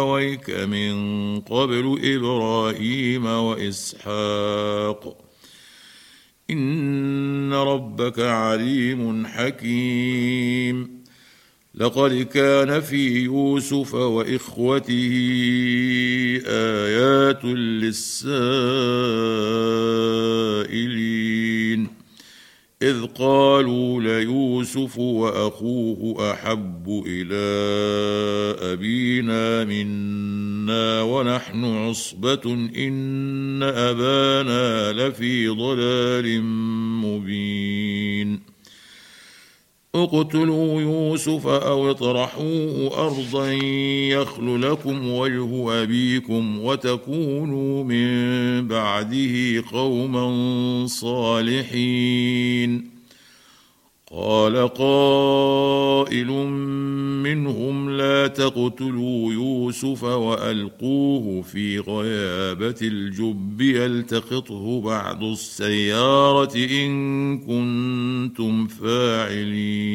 أبويك من قبل إبراهيم وإسحاق إن ربك عليم حكيم لقد كان في يوسف وإخوته آيات للسائلين إذ قالوا ليوسف وأخوه أحب إلى أبينا منا ونحن عصبة إن أبانا لفي ضلال مبين اقتلوا يوسف أو اطرحوه أرضا يخل لكم وجه أبيكم وتكونوا من بعده قوما صالحين قال قائل منهم لا تقتلوا يوسف وألقوه في غيابة الجب يلتقطه بعض السيارة إن كنتم فاعلين